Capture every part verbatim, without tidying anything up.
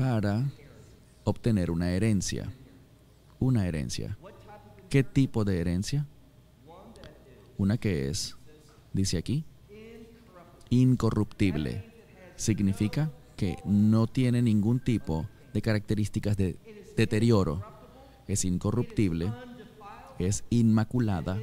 para obtener una herencia. Una herencia. ¿Qué tipo de herencia? Una que es, dice aquí, incorruptible. Significa que no tiene ningún tipo de características de deterioro. Es incorruptible, es inmaculada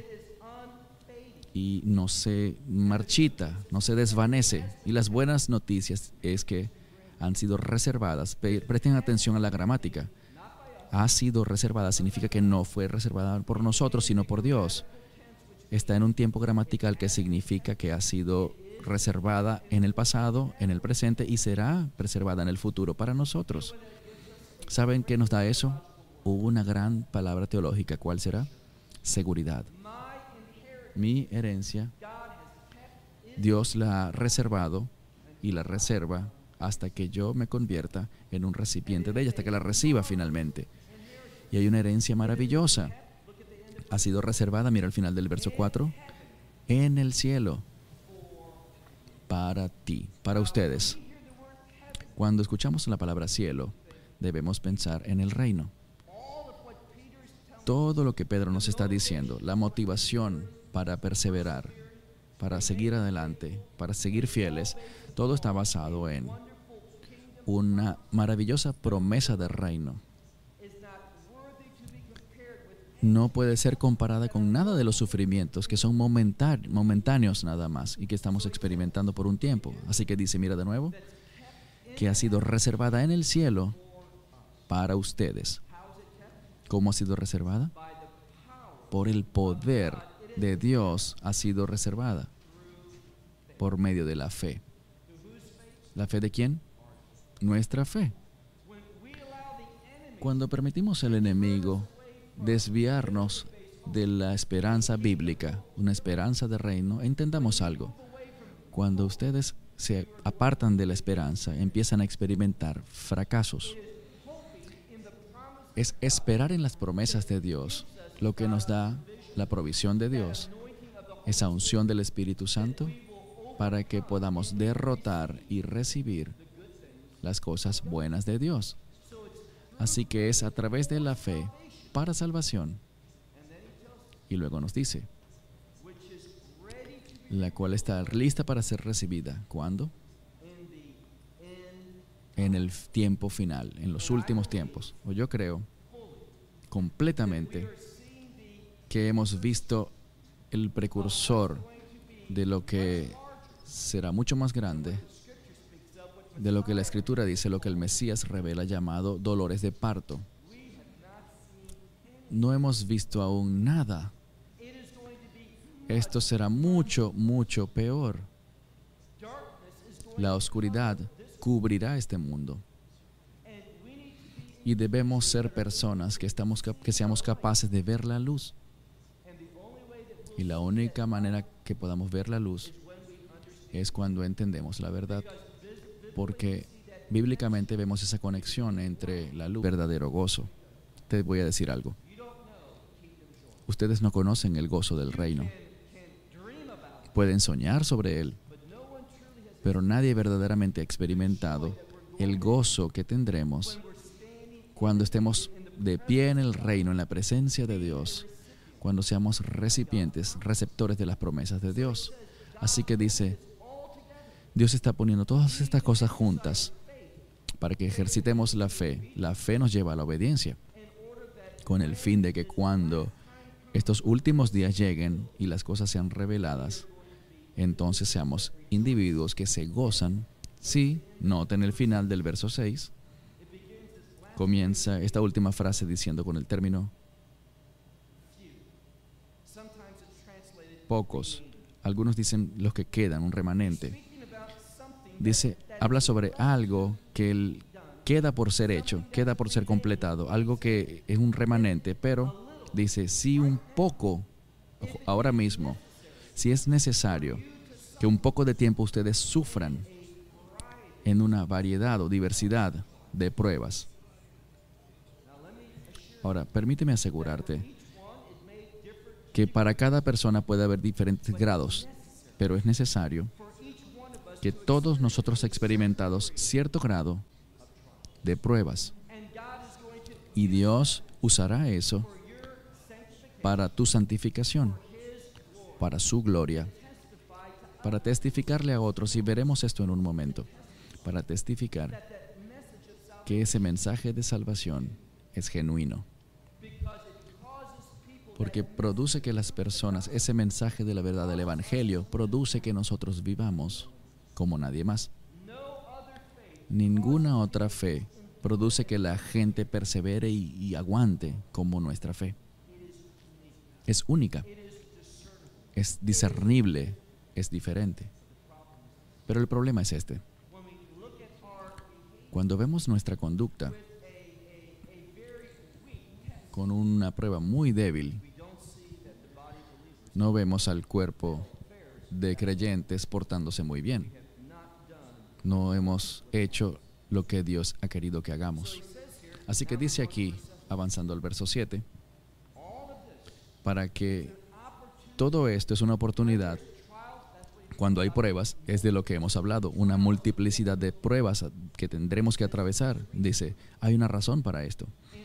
y no se marchita, no se desvanece. Y las buenas noticias es que han sido reservadas. Presten atención a la gramática. Ha sido reservada significa que no fue reservada por nosotros, sino por Dios. Está en un tiempo gramatical que significa que ha sido reservada en el pasado, en el presente y será preservada en el futuro para nosotros. ¿Saben qué nos da eso? Hubo una gran palabra teológica. ¿Cuál será? Seguridad. Mi herencia, Dios la ha reservado y la reserva hasta que yo me convierta en un recipiente de ella, hasta que la reciba finalmente. Y hay una herencia maravillosa. Ha sido reservada, mira al final del verso cuatro, en el cielo, para ti, para ustedes. Cuando escuchamos la palabra cielo, debemos pensar en el reino. Todo lo que Pedro nos está diciendo, la motivación para perseverar, para seguir adelante, para seguir fieles, todo está basado en una maravillosa promesa de reino. No puede ser comparada con nada de los sufrimientos que son momentáneos nada más y que estamos experimentando por un tiempo. Así que dice, mira de nuevo, que ha sido reservada en el cielo para ustedes. ¿Cómo ha sido reservada? Por el poder de Dios ha sido reservada por medio de la fe. ¿La fe de quién? Nuestra fe. Cuando permitimos al enemigo desviarnos de la esperanza bíblica, una esperanza de reino, entendamos algo. Cuando ustedes se apartan de la esperanza, empiezan a experimentar fracasos. Es esperar en las promesas de Dios lo que nos da la provisión de Dios, esa unción del Espíritu Santo, para que podamos derrotar y recibir las cosas buenas de Dios. Así que es a través de la fe para salvación. Y luego nos dice, la cual está lista para ser recibida. ¿Cuándo? En el tiempo final, en los últimos tiempos. O yo creo completamente que hemos visto el precursor de lo que será mucho más grande, de lo que la Escritura dice, lo que el Mesías revela llamado dolores de parto. No hemos visto aún nada. Esto será mucho, mucho peor. La oscuridad cubrirá este mundo. Y debemos ser personas que, estamos, que seamos capaces de ver la luz. Y la única manera que podamos ver la luz es cuando entendemos la verdad. Porque bíblicamente vemos esa conexión entre la luz y el verdadero gozo. Te voy a decir algo. Ustedes no conocen el gozo del reino. Pueden soñar sobre él, pero nadie verdaderamente ha experimentado el gozo que tendremos cuando estemos de pie en el reino, en la presencia de Dios, cuando seamos recipientes, receptores de las promesas de Dios. Así que dice, Dios está poniendo todas estas cosas juntas para que ejercitemos la fe. La fe nos lleva a la obediencia, con el fin de que cuando estos últimos días lleguen y las cosas sean reveladas, entonces seamos individuos que se gozan. Sí, noten el final del verso seis. Comienza esta última frase diciendo con el término pocos. Algunos dicen los que quedan, un remanente. Dice, habla sobre algo que el, queda por ser hecho, queda por ser completado, algo que es un remanente, pero dice, si un poco, ahora mismo, si es necesario que un poco de tiempo ustedes sufran en una variedad o diversidad de pruebas. Ahora, permíteme asegurarte que para cada persona puede haber diferentes grados, pero es necesario que todos nosotros experimentados cierto grado de pruebas. Y Dios usará eso para tu santificación, para su gloria, para testificarle a otros, y veremos esto en un momento, para testificar que ese mensaje de salvación es genuino. Porque produce que las personas, ese mensaje de la verdad del Evangelio, produce que nosotros vivamos como nadie más. Ninguna otra fe produce que la gente persevere y, y aguante como nuestra fe. Es única, es discernible, es diferente. Pero el problema es este. Cuando vemos nuestra conducta con una prueba muy débil, no vemos al cuerpo de creyentes portándose muy bien. No hemos hecho lo que Dios ha querido que hagamos. Así que dice aquí, avanzando al verso siete, para que todo esto es una oportunidad. Cuando hay pruebas, es de lo que hemos hablado, una multiplicidad de pruebas que tendremos que atravesar. Dice, hay una razón para esto,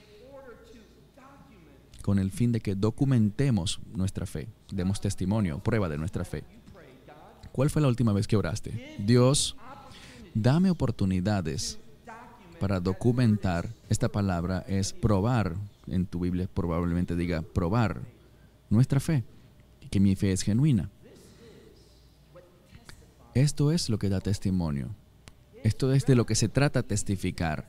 con el fin de que documentemos nuestra fe, demos testimonio, prueba de nuestra fe. ¿Cuál fue la última vez que oraste? Dios, dame oportunidades para documentar. Esta palabra es probar. En tu Biblia probablemente diga probar nuestra fe, que mi fe es genuina. Esto es lo que da testimonio. Esto es de lo que se trata testificar.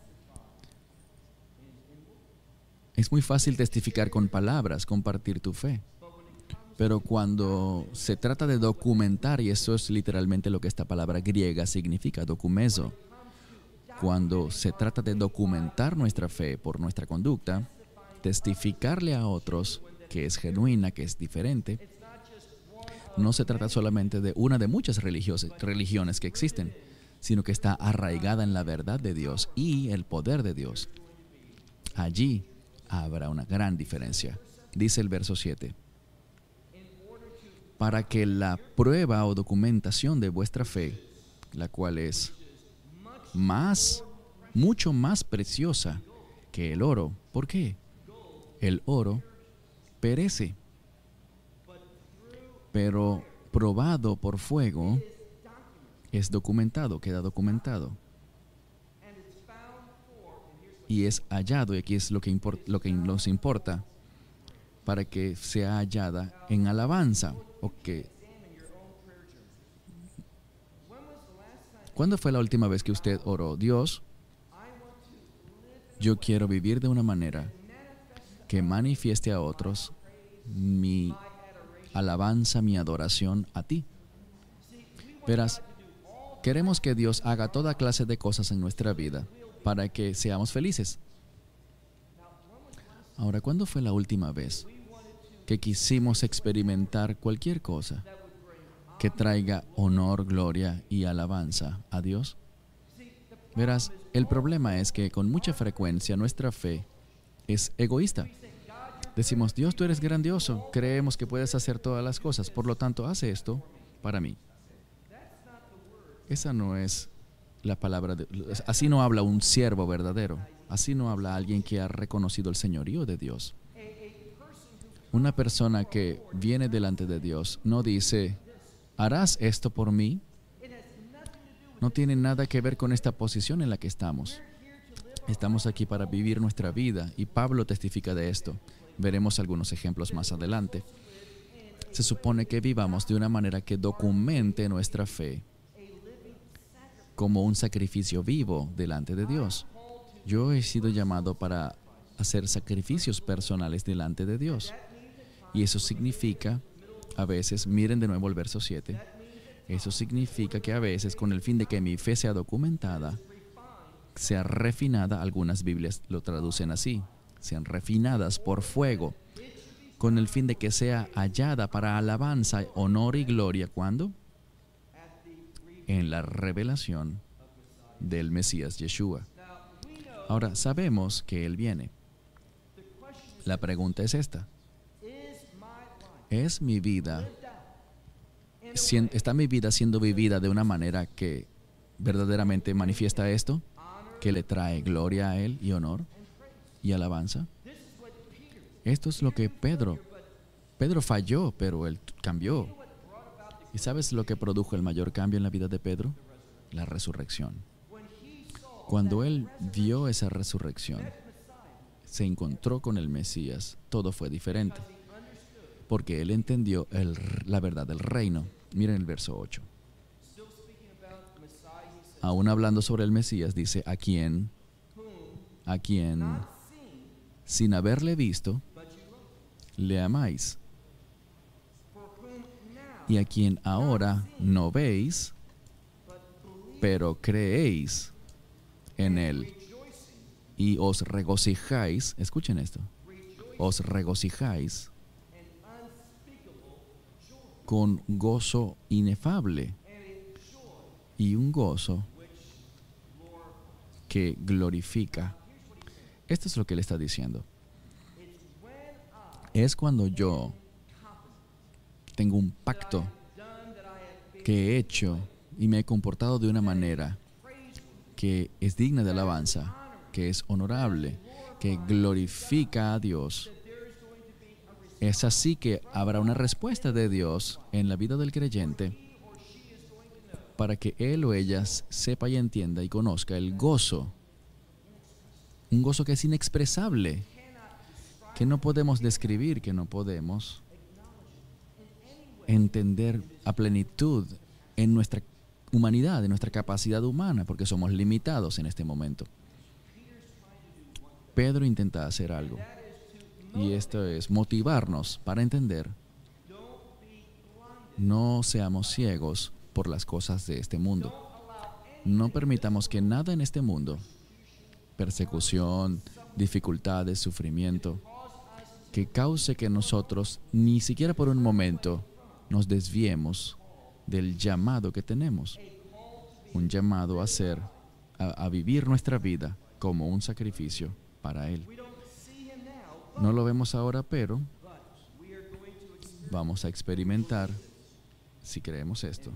Es muy fácil testificar con palabras, compartir tu fe. Pero cuando se trata de documentar, y eso es literalmente lo que esta palabra griega significa, documezo. Cuando se trata de documentar nuestra fe por nuestra conducta, testificarle a otros que es genuina, que es diferente, no se trata solamente de una de muchas religiones que existen, sino que está arraigada en la verdad de Dios y el poder de Dios. Allí habrá una gran diferencia. Dice el verso siete. Para que la prueba o documentación de vuestra fe, la cual es más, mucho más preciosa que el oro. ¿Por qué? El oro perece, pero probado por fuego es documentado, queda documentado. Y es hallado, y aquí es lo que, import, lo que nos importa, para que sea hallada en alabanza. Okay. ¿Cuándo fue la última vez que usted oró? Dios, yo quiero vivir de una manera que manifieste a otros mi alabanza, mi adoración a ti. Verás, queremos que Dios haga toda clase de cosas en nuestra vida para que seamos felices. Ahora, ¿cuándo fue la última vez que quisimos experimentar cualquier cosa que traiga honor, gloria y alabanza a Dios? Verás, el problema es que con mucha frecuencia nuestra fe es egoísta. Decimos, Dios, tú eres grandioso, creemos que puedes hacer todas las cosas, por lo tanto, haz esto para mí. Esa no es la palabra de... Así no habla un siervo verdadero. Así no habla alguien que ha reconocido el señorío de Dios. Una persona que viene delante de Dios no dice, ¿harás esto por mí? No tiene nada que ver con esta posición en la que estamos. Estamos aquí para vivir nuestra vida y Pablo testifica de esto. Veremos algunos ejemplos más adelante. Se supone que vivamos de una manera que documente nuestra fe como un sacrificio vivo delante de Dios. Yo he sido llamado para hacer sacrificios personales delante de Dios. Y eso significa, a veces, miren de nuevo el verso siete, eso significa que a veces, con el fin de que mi fe sea documentada, sea refinada, algunas Biblias lo traducen así, sean refinadas por fuego, con el fin de que sea hallada para alabanza, honor y gloria. ¿Cuándo? En la revelación del Mesías Yeshua. Ahora, sabemos que Él viene. La pregunta es esta. ¿Es mi vida, está mi vida siendo vivida de una manera que verdaderamente manifiesta esto? que le trae gloria a Él y honor y alabanza. Esto es lo que Pedro, Pedro falló, pero Él cambió. ¿Y sabes lo que produjo el mayor cambio en la vida de Pedro? La resurrección. Cuando Él vio esa resurrección, se encontró con el Mesías, todo fue diferente. Porque Él entendió el, la verdad del reino. Miren el verso ocho. Aún hablando sobre el Mesías, dice, a quien, a quien, sin haberle visto, le amáis. Y a quien ahora no veis, pero creéis en Él. Y os regocijáis, escuchen esto, os regocijáis con gozo inefable y un gozo que glorifica. Esto es lo que Él está diciendo. Es cuando yo tengo un pacto que he hecho y me he comportado de una manera que es digna de alabanza, que es honorable, que glorifica a Dios. Es así que habrá una respuesta de Dios en la vida del creyente para que él o ella sepa y entienda y conozca el gozo, un gozo que es inexpresable, que no podemos describir, que no podemos entender a plenitud en nuestra humanidad, en nuestra capacidad humana, porque somos limitados en este momento. Pedro intenta hacer algo, y esto es motivarnos para entender. No seamos ciegos por las cosas de este mundo. No permitamos que nada en este mundo, persecución, dificultades, sufrimiento, que cause que nosotros, ni siquiera por un momento, nos desviemos del llamado que tenemos. Un llamado a ser, a, a vivir nuestra vida como un sacrificio para Él. No lo vemos ahora, pero vamos a experimentar, si creemos esto,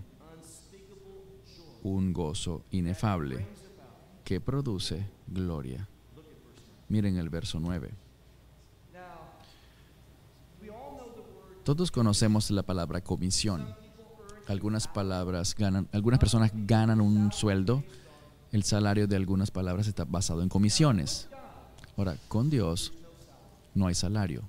un gozo inefable que produce gloria. Miren el verso nueve. Todos conocemos la palabra comisión. Algunas palabras ganan, algunas personas ganan un sueldo. El salario de algunas palabras está basado en comisiones. Ahora, con Dios no hay salario.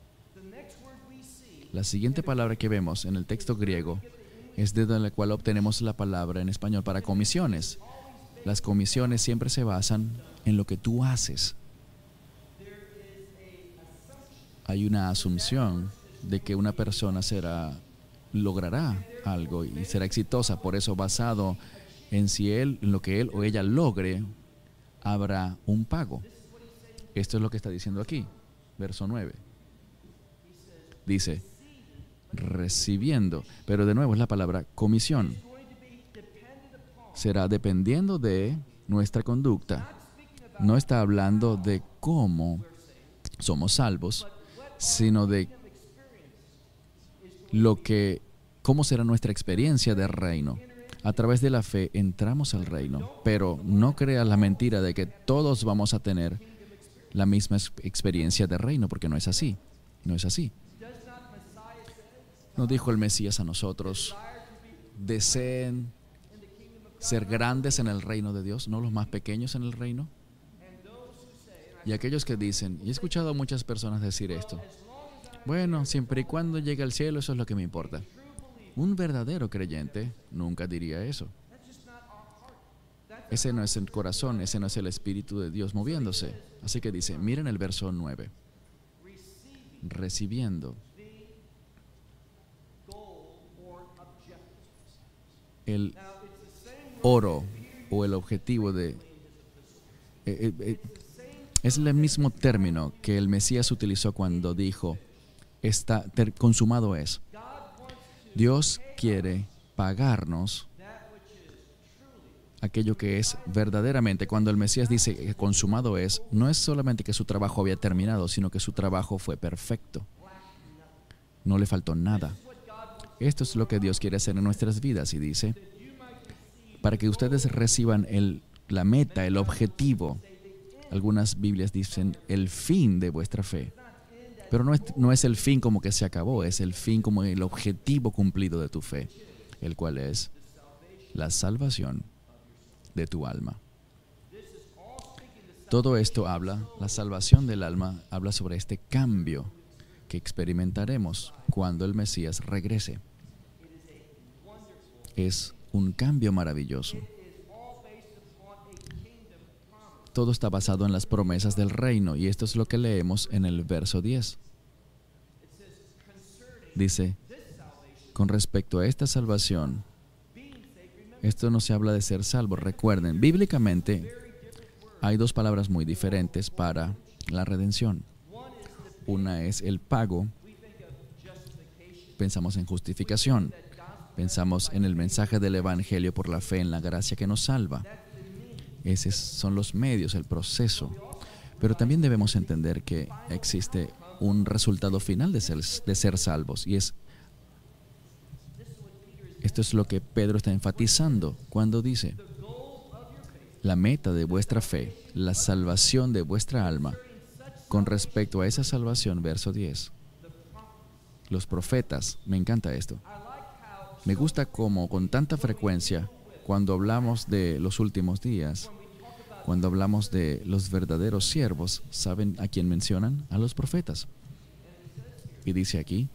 La siguiente palabra que vemos en el texto griego es de la cual obtenemos la palabra en español para comisiones. Las comisiones siempre se basan en lo que tú haces. Hay una asunción de que una persona será, logrará algo y será exitosa. Por eso, basado en si él, en lo que él o ella logre, habrá un pago. Esto es lo que está diciendo aquí, verso nueve. Dice, recibiendo, pero de nuevo es la palabra comisión. Será dependiendo de nuestra conducta. No está hablando de cómo somos salvos, sino de lo que, cómo será nuestra experiencia de reino. A través de la fe entramos al reino, pero no creas la mentira de que todos vamos a tener la misma experiencia de reino, porque no es así. No es así. No dijo el Mesías a nosotros, deseen ser grandes en el reino de Dios, no los más pequeños en el reino. Y aquellos que dicen, y he escuchado a muchas personas decir esto, bueno, siempre y cuando llegue al cielo, eso es lo que me importa. Un verdadero creyente nunca diría eso. Ese no es el corazón, ese no es el Espíritu de Dios moviéndose. Así que dice, miren el verso nueve. Recibiendo el oro o el objetivo de... Eh, eh, eh, es el mismo término que el Mesías utilizó cuando dijo, está ter- consumado es. Dios quiere pagarnos aquello que es verdaderamente. Cuando el Mesías dice que consumado es, no es solamente que su trabajo había terminado, sino que su trabajo fue perfecto. No le faltó nada. Esto es lo que Dios quiere hacer en nuestras vidas y dice, para que ustedes reciban el la meta, el objetivo. Algunas Biblias dicen el fin de vuestra fe. Pero no es, no es el fin como que se acabó, es el fin como el objetivo cumplido de tu fe, el cual es la salvación de tu alma. Todo esto habla, la salvación del alma, habla sobre este cambio que experimentaremos cuando el Mesías regrese. Es un cambio maravilloso. Todo está basado en las promesas del reino, y esto es lo que leemos en el verso diez. Dice, con respecto a esta salvación, esto no se habla de ser salvo. Recuerden, bíblicamente hay dos palabras muy diferentes para la redención. Una es el pago. Pensamos en justificación. Pensamos en el mensaje del Evangelio por la fe en la gracia que nos salva. Esos son los medios, el proceso. Pero también debemos entender que existe un resultado final de ser, de ser salvos. Y es, esto es lo que Pedro está enfatizando cuando dice, la meta de vuestra fe, la salvación de vuestra alma. Con respecto a esa salvación, verso diez. Los profetas, me encanta esto. Me gusta cómo con tanta frecuencia, cuando hablamos de los últimos días, cuando hablamos de los verdaderos siervos, ¿saben a quién mencionan? A los profetas. Y dice aquí,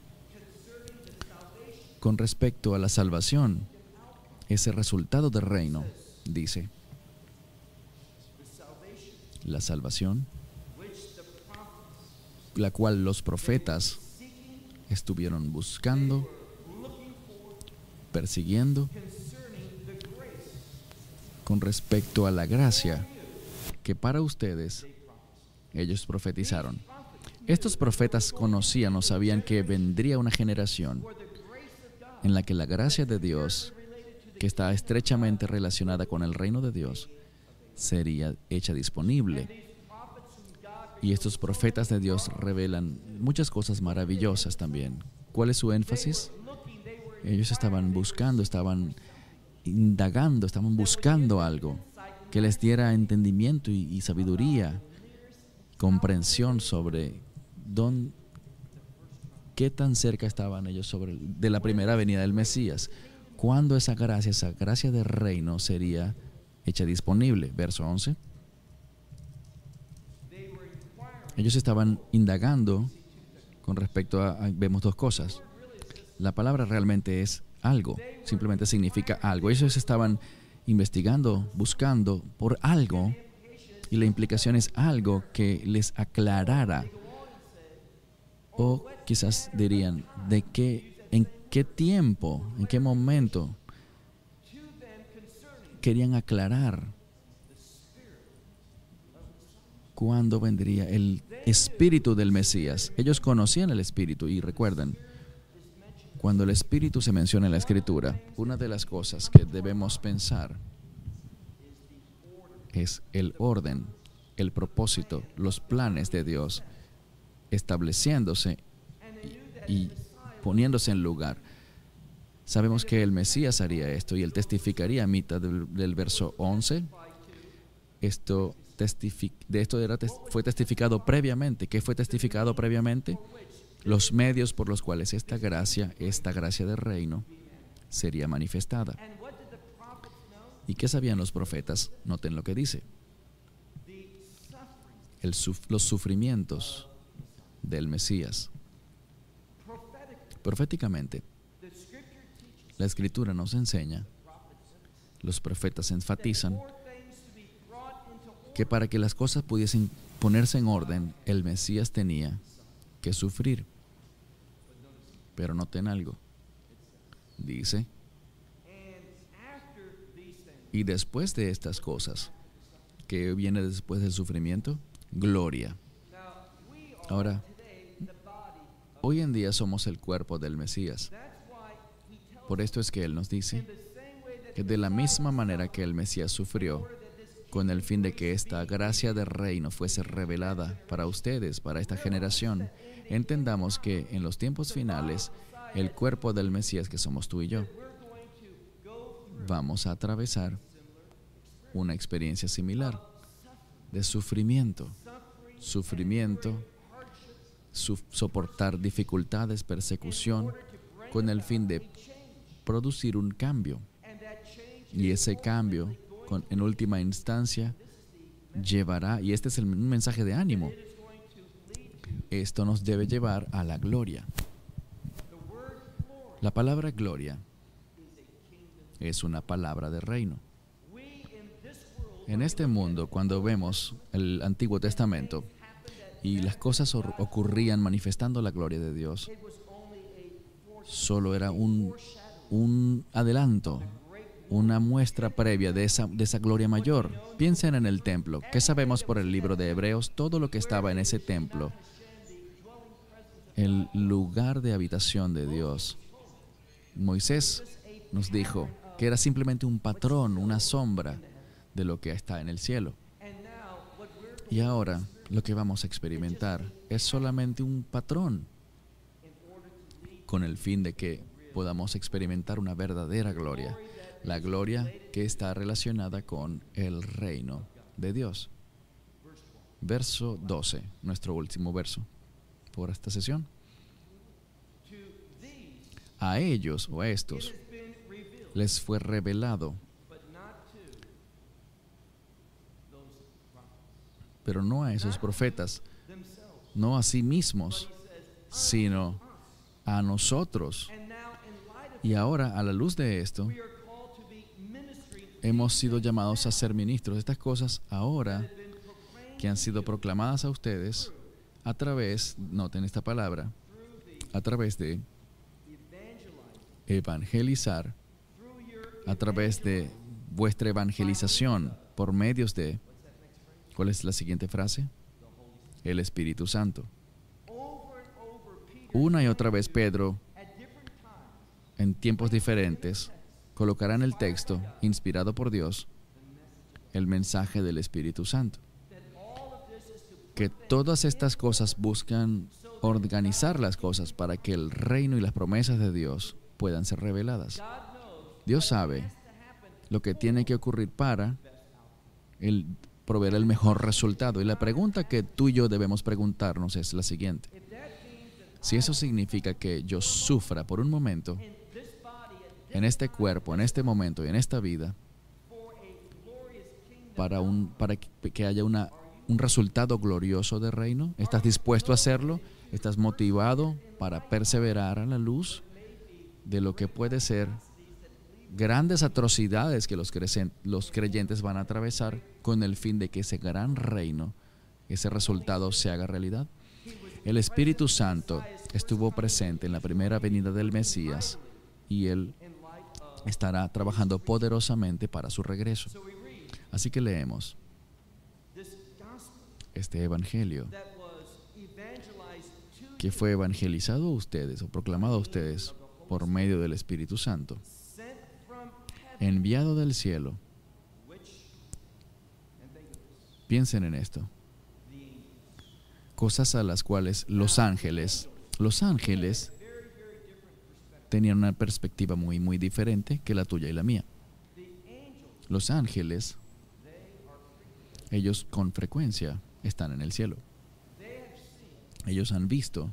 con respecto a la salvación, ese resultado del reino, dice, la salvación, la cual los profetas estuvieron buscando, persiguiendo, con respecto a la gracia que para ustedes ellos profetizaron. Estos profetas conocían o sabían que vendría una generación en la que la gracia de Dios, que está estrechamente relacionada con el reino de Dios, sería hecha disponible. Y estos profetas de Dios revelan muchas cosas maravillosas también. ¿Cuál es su énfasis? Ellos estaban buscando, estaban indagando, estaban buscando algo que les diera entendimiento y, y sabiduría, comprensión sobre dónde, qué tan cerca estaban ellos sobre, de la primera venida del Mesías. ¿Cuándo esa gracia, esa gracia del reino sería hecha disponible? Verso once. Ellos estaban indagando con respecto a, a, vemos dos cosas. La palabra realmente es algo, simplemente significa algo. Ellos estaban investigando, buscando por algo, y la implicación es algo que les aclarara. O quizás dirían, ¿de qué, en qué tiempo, en qué momento querían aclarar cuándo vendría el espíritu del Mesías? Ellos conocían el espíritu y recuerden, cuando el espíritu se menciona en la Escritura, una de las cosas que debemos pensar es el orden, el propósito, los planes de Dios estableciéndose y, y poniéndose en lugar. Sabemos que el Mesías haría esto y él testificaría a mitad del, del verso once. Esto, testific, de esto era, fue testificado previamente. ¿Qué fue testificado previamente? Los medios por los cuales esta gracia, esta gracia del reino, sería manifestada. ¿Y qué sabían los profetas? Noten lo que dice. El, los sufrimientos del Mesías. Proféticamente, la Escritura nos enseña, los profetas enfatizan, que para que las cosas pudiesen ponerse en orden, el Mesías tenía que sufrir. Pero noten algo. Dice, y después de estas cosas, ¿qué viene después del sufrimiento? Gloria. Ahora, hoy en día somos el cuerpo del Mesías. Por esto es que Él nos dice que de la misma manera que el Mesías sufrió, con el fin de que esta gracia del reino fuese revelada para ustedes, para esta generación, entendamos que en los tiempos finales, el cuerpo del Mesías, que somos tú y yo, vamos a atravesar una experiencia similar de sufrimiento. Sufrimiento, su- soportar dificultades, persecución, con el fin de producir un cambio. Y ese cambio, con, en última instancia, llevará, y este es el, un mensaje de ánimo, esto nos debe llevar a la gloria. La palabra gloria es una palabra de reino. En este mundo, cuando vemos el Antiguo Testamento y las cosas or- ocurrían manifestando la gloria de Dios, solo era un, un adelanto, una muestra previa de esa, de esa gloria mayor. Piensen en el templo. ¿Qué sabemos por el libro de Hebreos? Todo lo que estaba en ese templo, el lugar de habitación de Dios. Moisés nos dijo que era simplemente un patrón, una sombra de lo que está en el cielo. Y ahora lo que vamos a experimentar es solamente un patrón con el fin de que podamos experimentar una verdadera gloria. La gloria que está relacionada con el reino de Dios. Verso doce, nuestro último verso por esta sesión. A ellos o a estos les fue revelado, pero no a esos profetas, no a sí mismos, sino a nosotros. Y ahora, a la luz de esto, hemos sido llamados a ser ministros. Estas cosas ahora que han sido proclamadas a ustedes a través, noten esta palabra, a través de evangelizar, a través de vuestra evangelización por medios de, ¿cuál es la siguiente frase? El Espíritu Santo. Una y otra vez Pedro, en tiempos diferentes, colocará en el texto, inspirado por Dios, el mensaje del Espíritu Santo. Que todas estas cosas buscan organizar las cosas para que el reino y las promesas de Dios puedan ser reveladas. Dios sabe lo que tiene que ocurrir para el proveer el mejor resultado. Y la pregunta que tú y yo debemos preguntarnos es la siguiente. Si eso significa que yo sufra por un momento, en este cuerpo, en este momento y en esta vida, para, un, para que, que haya una, un resultado glorioso de reino, ¿estás dispuesto a hacerlo? ¿Estás motivado para perseverar a la luz de lo que puede ser grandes atrocidades que los, creyentes, los creyentes van a atravesar con el fin de que ese gran reino, ese resultado se haga realidad? El Espíritu Santo estuvo presente en la primera venida del Mesías y Él estará trabajando poderosamente para su regreso. Así que leemos este evangelio que fue evangelizado a ustedes o proclamado a ustedes por medio del Espíritu Santo, enviado del cielo. Piensen en esto. Cosas a las cuales los ángeles, los ángeles tenían una perspectiva muy, muy diferente que la tuya y la mía. Los ángeles, ellos con frecuencia están en el cielo. Ellos han visto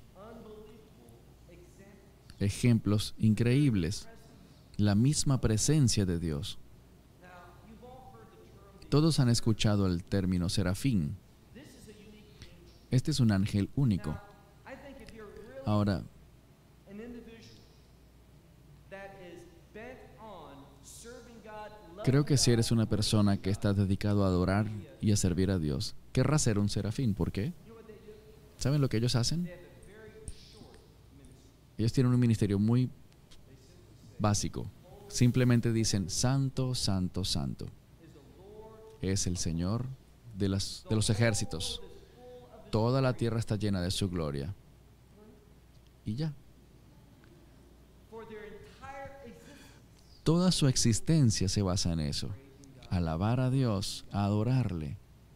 ejemplos increíbles, la misma presencia de Dios. Todos han escuchado el término serafín. Este es un ángel único. Ahora, creo que si eres una persona que está dedicado a adorar y a servir a Dios, querrás ser un serafín. ¿Por qué? ¿Saben lo que ellos hacen? Ellos tienen un ministerio muy básico. Simplemente dicen, santo, santo, santo. Es el Señor de, las, de los ejércitos. Toda la tierra está llena de su gloria. Y ya. Toda su existencia se basa en eso. Alabar a Dios, a adorarle.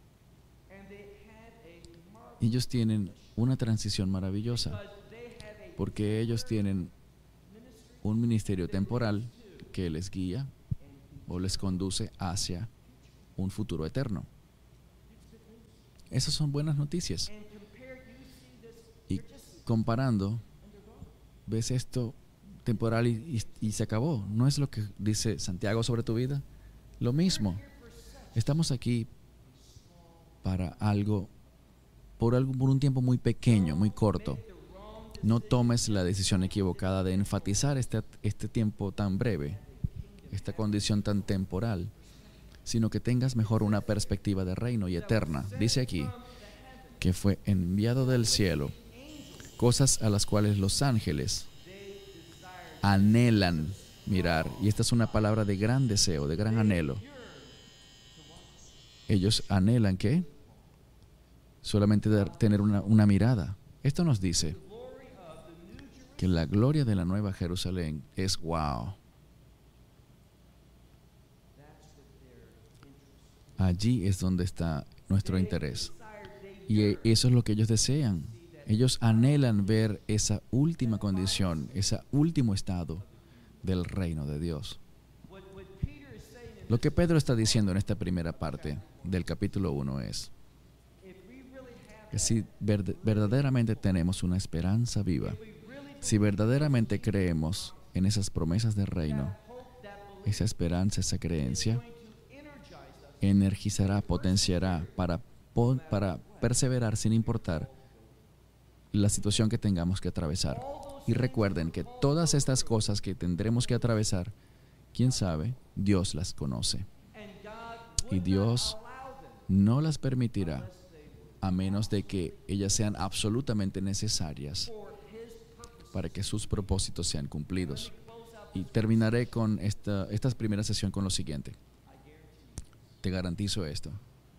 Ellos tienen una transición maravillosa, porque ellos tienen un ministerio temporal que les guía o les conduce hacia un futuro eterno. Esas son buenas noticias. Y comparando, ves esto temporal y, y, y se acabó. ¿No es lo que dice Santiago sobre tu vida? Lo mismo. Estamos aquí para algo, por algo, por un tiempo muy pequeño, muy corto. No tomes la decisión equivocada de enfatizar este, este tiempo tan breve, esta condición tan temporal, sino que tengas mejor una perspectiva de reino y eterna. Dice aquí que fue enviado del cielo, cosas a las cuales los ángeles anhelan mirar. Y esta es una palabra de gran deseo, de gran anhelo. Ellos anhelan ¿qué? Solamente de tener una, una mirada. Esto nos dice que la gloria de la Nueva Jerusalén es wow. Allí es donde está nuestro interés. Y eso es lo que ellos desean. Ellos anhelan ver esa última condición, ese último estado del reino de Dios. Lo que Pedro está diciendo en esta primera parte del capítulo uno es que si verdaderamente tenemos una esperanza viva, si verdaderamente creemos en esas promesas del reino, esa esperanza, esa creencia, energizará, potenciará para, para perseverar sin importar la situación que tengamos que atravesar. Y recuerden que todas estas cosas que tendremos que atravesar, quién sabe, Dios las conoce. Y Dios no las permitirá a menos de que ellas sean absolutamente necesarias para que sus propósitos sean cumplidos. Y terminaré con esta, esta primera sesión con lo siguiente. Te garantizo esto,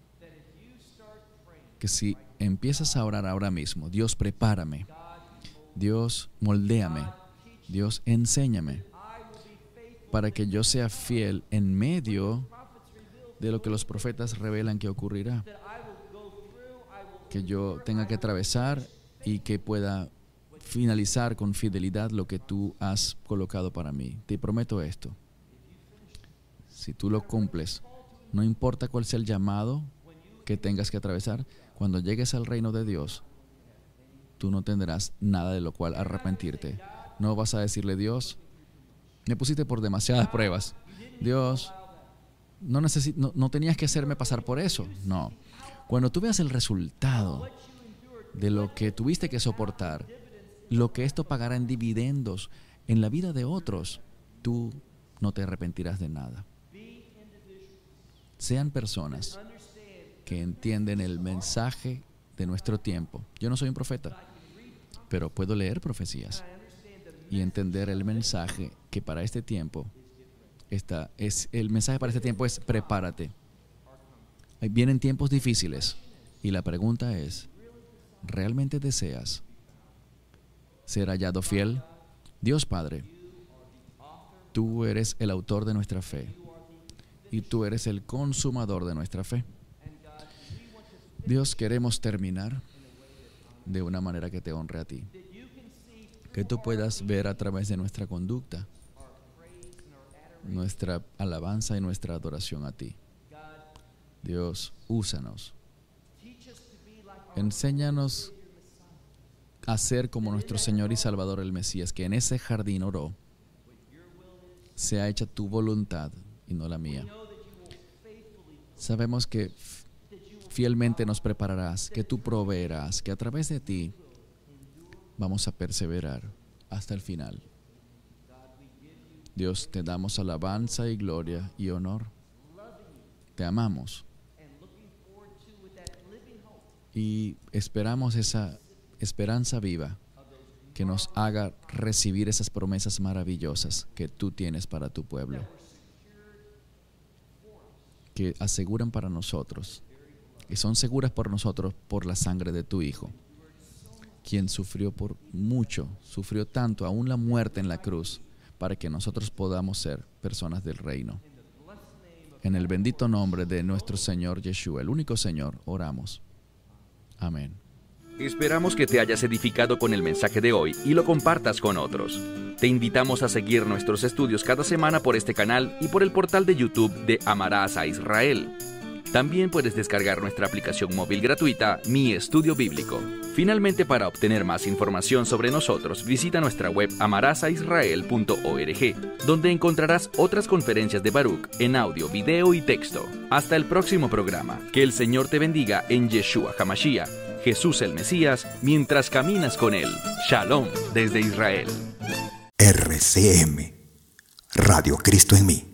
que si empiezas a orar ahora mismo, Dios prepárame, Dios moldéame, Dios enséñame, para que yo sea fiel en medio de lo que los profetas revelan que ocurrirá, que yo tenga que atravesar y que pueda finalizar con fidelidad lo que tú has colocado para mí. Te prometo esto. Si tú lo cumples, no importa cuál sea el llamado que tengas que atravesar, cuando llegues al reino de Dios, tú no tendrás nada de lo cual arrepentirte. No vas a decirle, Dios, me pusiste por demasiadas pruebas. Dios, no, necesi- no, no tenías que hacerme pasar por eso. No. Cuando tú veas el resultado de lo que tuviste que soportar, lo que esto pagará en dividendos en la vida de otros, tú no te arrepentirás de nada. Sean personas que entienden el mensaje de nuestro tiempo. Yo no soy un profeta, pero puedo leer profecías y entender el mensaje que para este tiempo está, es, el mensaje para este tiempo es prepárate. Vienen tiempos difíciles y la pregunta es, ¿realmente deseas ser hallado fiel? Dios Padre, tú eres el autor de nuestra fe y tú eres el consumador de nuestra fe. Dios, queremos terminar de una manera que te honre a ti, que tú puedas ver a través de nuestra conducta, nuestra alabanza y nuestra adoración a ti. Dios, úsanos. Enséñanos a ser como nuestro Señor y Salvador el Mesías, que en ese jardín oró, sea hecha tu voluntad y no la mía. Sabemos que fielmente nos prepararás, que tú proveerás, que a través de ti vamos a perseverar hasta el final. Dios, te damos alabanza y gloria y honor. Te amamos. Y esperamos esa esperanza viva que nos haga recibir esas promesas maravillosas que tú tienes para tu pueblo, que aseguran para nosotros, que son seguras por nosotros por la sangre de tu Hijo, quien sufrió por mucho, sufrió tanto, aún la muerte en la cruz, para que nosotros podamos ser personas del reino. En el bendito nombre de nuestro Señor Yeshua, el único Señor, oramos. Amén. Esperamos que te hayas edificado con el mensaje de hoy y lo compartas con otros. Te invitamos a seguir nuestros estudios cada semana por este canal y por el portal de YouTube de Amarás a Israel. También puedes descargar nuestra aplicación móvil gratuita Mi Estudio Bíblico. Finalmente, para obtener más información sobre nosotros, visita nuestra web amarás a israel punto org, donde encontrarás otras conferencias de Baruch en audio, video y texto. Hasta el próximo programa. Que el Señor te bendiga en Yeshua HaMashiach, Jesús el Mesías, mientras caminas con Él. Shalom desde Israel. R C M, Radio Cristo en mí.